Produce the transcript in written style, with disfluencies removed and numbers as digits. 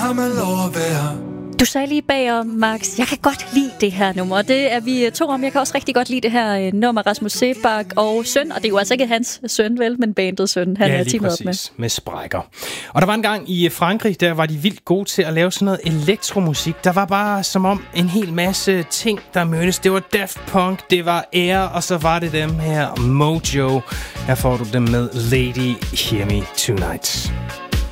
har man lov at være. Du sagde lige bagom, Max, jeg kan godt lide det her nummer. Det er vi to om. Jeg kan også rigtig godt lide det her nummer, Rasmus Seebach og søn. Og det er jo altså ikke hans søn, vel, men bandets søn. Han er teamet op med sprækker. Og der var en gang i Frankrig, der var de vildt gode til at lave sådan noget elektromusik. Der var bare som om en hel masse ting, der mødtes. Det var Daft Punk, det var Air, og så var det dem her Mojo. Her får du dem med Lady Hear Me Tonight.